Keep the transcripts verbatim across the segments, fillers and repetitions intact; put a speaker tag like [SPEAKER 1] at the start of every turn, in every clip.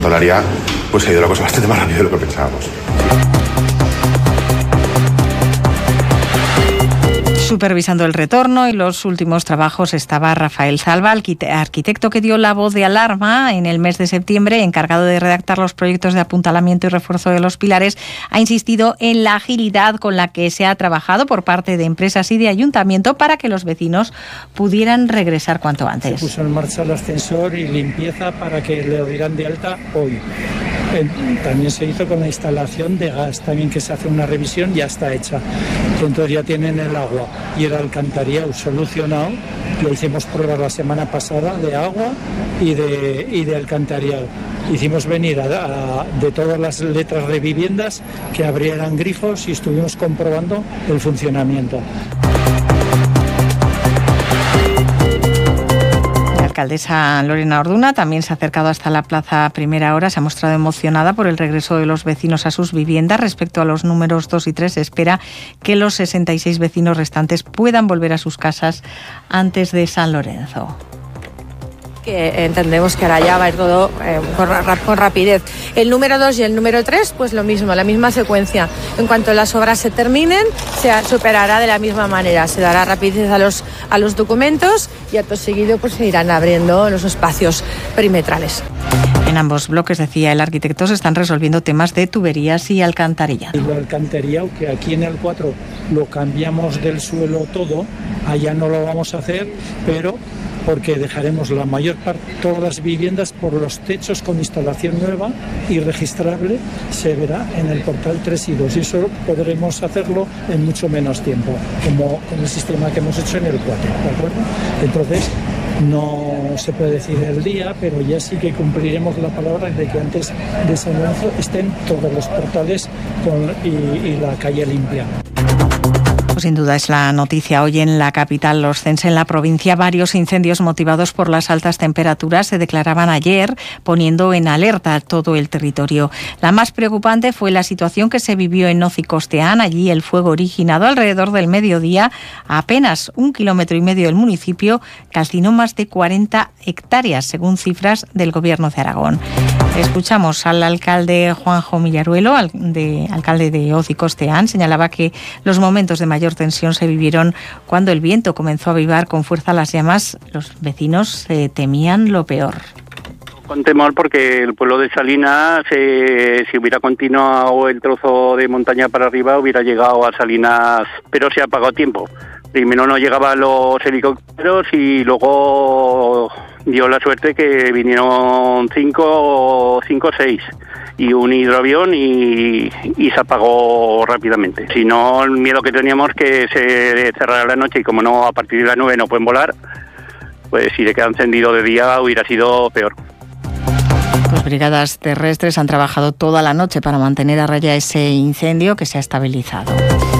[SPEAKER 1] Tolaria, pues ha ido la cosa bastante más rápido de lo que pensábamos.
[SPEAKER 2] Supervisando el retorno y los últimos trabajos estaba Rafael Salva, arquitecto que dio la voz de alarma en el mes de septiembre, encargado de redactar los proyectos de apuntalamiento y refuerzo de los pilares. Ha insistido en la agilidad con la que se ha trabajado por parte de empresas y de ayuntamiento para que los vecinos pudieran regresar cuanto antes.
[SPEAKER 3] Se puso en marcha el ascensor y limpieza para que le dieran de alta hoy. También se hizo con la instalación de gas, también que se hace una revisión, ya está hecha. Entonces ya tienen el agua y el alcantarillado solucionado. Le hicimos pruebas la semana pasada de agua y de, y de alcantarillado. Hicimos venir a, a, de todas las letras de viviendas que abrieran grifos y estuvimos comprobando el funcionamiento.
[SPEAKER 2] La alcaldesa Lorena Orduna también se ha acercado hasta la plaza Primera Hora. Se ha mostrado emocionada por el regreso de los vecinos a sus viviendas. Respecto a los números dos y tres, se espera que los sesenta y seis vecinos restantes puedan volver a sus casas antes de San Lorenzo.
[SPEAKER 4] Que entendemos que ahora ya va a ir todo eh, con, con rapidez. El número dos y el número tres, pues lo mismo, la misma secuencia. En cuanto las obras se terminen, se superará de la misma manera. Se dará rapidez a los, a los documentos y acto seguido pues se irán abriendo los espacios perimetrales.
[SPEAKER 2] En ambos bloques, decía el arquitecto, se están resolviendo temas de tuberías y alcantarillado.
[SPEAKER 3] El alcantarillado, que aquí en el cuatro lo cambiamos del suelo todo, allá no lo vamos a hacer, pero porque dejaremos la mayor parte, todas las viviendas por los techos con instalación nueva y registrable, se verá en el portal tres y dos, y eso podremos hacerlo en mucho menos tiempo, como con el sistema que hemos hecho en el cuatro, ¿de acuerdo? Entonces, no se puede decir el día, pero ya sí que cumpliremos la palabra de que antes de San Lorenzo estén todos los portales con, y, y la calle limpia.
[SPEAKER 2] Pues sin duda es la noticia hoy en la capital oscense. En la provincia, varios incendios motivados por las altas temperaturas se declaraban ayer, poniendo en alerta todo el territorio. La más preocupante fue la situación que se vivió en Nocicosteán. Allí el fuego originado alrededor del mediodía, a apenas un kilómetro y medio del municipio, calcinó más de cuarenta hectáreas, según cifras del Gobierno de Aragón. Escuchamos al alcalde Juanjo Millaruelo, al de, alcalde de Nocicosteán. Señalaba que los momentos de mayor tensión se vivieron cuando el viento comenzó a avivar con fuerza las llamas. Los vecinos eh, temían lo peor.
[SPEAKER 5] Con temor porque el pueblo de Salinas, eh, si hubiera continuado el trozo de montaña para arriba, hubiera llegado a Salinas, pero se ha apagado a tiempo. Primero no llegaban los helicópteros y luego dio la suerte que vinieron cinco o cinco o seis y un hidroavión y, y se apagó rápidamente. Si no, el miedo que teníamos que se cerrara la noche y como no, a partir de las nueve no pueden volar, pues si se queda encendido de día hubiera sido peor.
[SPEAKER 2] Las brigadas terrestres han trabajado toda la noche para mantener a raya ese incendio que se ha estabilizado.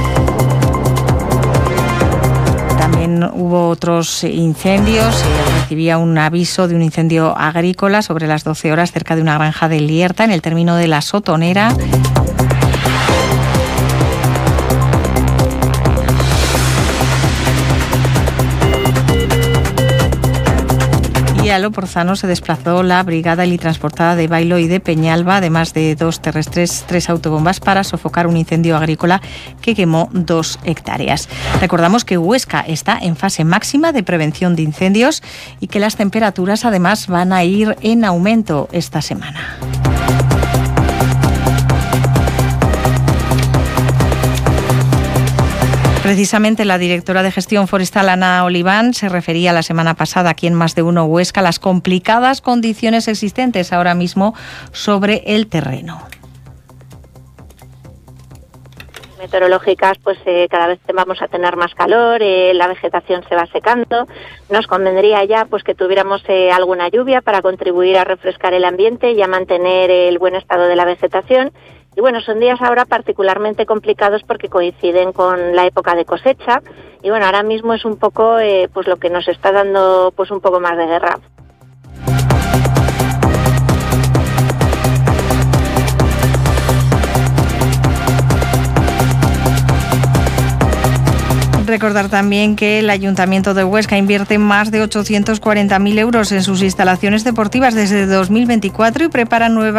[SPEAKER 2] También hubo otros incendios. Se recibía un aviso de un incendio agrícola sobre las doce horas cerca de una granja de Lierta, en el término de La Sotonera. Y a Loporzano se desplazó la brigada helitransportada de Bailo y de Peñalba, además de dos terrestres, tres autobombas para sofocar un incendio agrícola que quemó dos hectáreas. Recordamos que Huesca está en fase máxima de prevención de incendios y que las temperaturas además van a ir en aumento esta semana. Precisamente la directora de Gestión Forestal, Ana Oliván, se refería la semana pasada aquí en Más de Uno Huesca a las complicadas condiciones existentes ahora mismo sobre el terreno.
[SPEAKER 6] Meteorológicas, pues eh, cada vez vamos a tener más calor, eh, la vegetación se va secando. Nos convendría ya pues que tuviéramos eh, alguna lluvia para contribuir a refrescar el ambiente y a mantener el buen estado de la vegetación. Y bueno, son días ahora particularmente complicados porque coinciden con la época de cosecha y bueno, ahora mismo es un poco eh, pues lo que nos está dando pues un poco más de guerra.
[SPEAKER 2] Recordar también que el Ayuntamiento de Huesca invierte más de ochocientos cuarenta mil euros en sus instalaciones deportivas desde dos mil veinticuatro y prepara nuevas